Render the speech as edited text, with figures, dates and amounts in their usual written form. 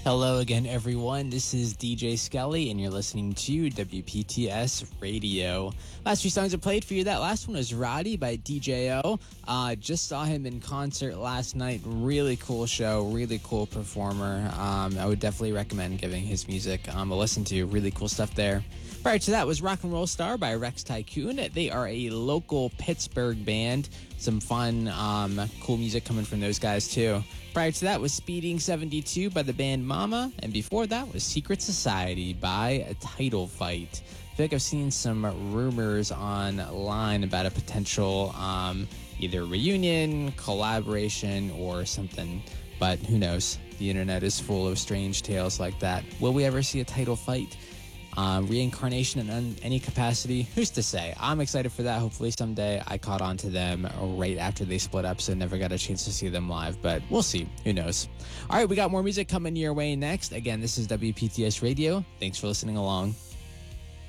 Hello again, everyone. This is DJ Skelly, and you're listening to WPTS Radio. Last few songs I played for you. That last one was Roddy by DJO. Just saw him in concert last night. Really cool show, really cool performer. I would definitely recommend giving his music a listen to. Really cool stuff there. Prior to that was Rock and Roll Star by Rex Tycoon. They are a local Pittsburgh band. Some fun, cool music coming from those guys, too. Prior to that was Speeding 72 by the band Mama. And before that was Secret Society by Title Fight. I feel like I've seen some rumors online about a potential either reunion, collaboration, or something. But who knows? The internet is full of strange tales like that. Will we ever see a Title Fight reincarnation in any capacity? Who's to say? I'm excited for that. Hopefully someday. I caught on to them right after they split up, so never got a chance to see them live, but we'll see. Who knows? All right, we got more music coming your way next. Again, this is WPTS Radio. Thanks for listening along.